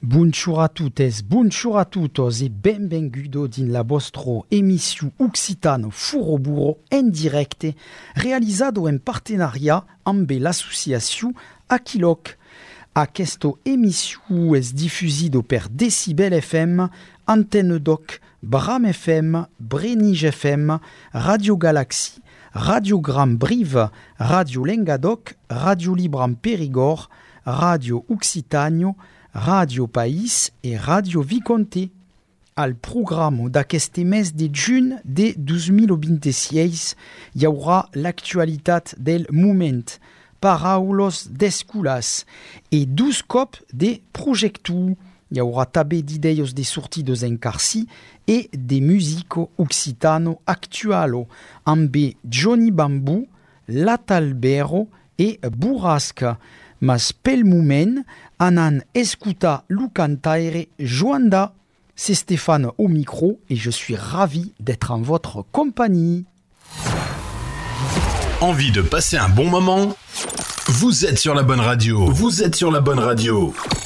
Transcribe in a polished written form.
Bonjour a tuttes, bonjour a tutos e benvengudo din la vostro emissio Occitano Furo Burro en directe realizado en partenariat amb l'associació Aquiloc. Aquesta emissió és difusido per Decibel FM, Antenne Doc, Bram FM, Brenige FM, Radio Galaxy, Radio Gram Brive, Radio Lengadoc, Radio Libram Périgord, Radio Occitano, Radio País e Radio Viconte. Al programa d'aquest mes de juny de 2026 hi haurà l'actualitat del moment, paraules d'escoles e dos cops de projectu. Hi haurà també d'idees de sortides en carcí e de musico occitano actualo amb Johnny Bambú, Latalbero e Burrasca. Mas pel moment anan escutar le cantaire Joanda. C'est Stéphane au micro et je suis ravi d'être en votre compagnie. Envie de passer un bon moment ? Vous êtes sur la bonne radio. Vous êtes sur la bonne radio.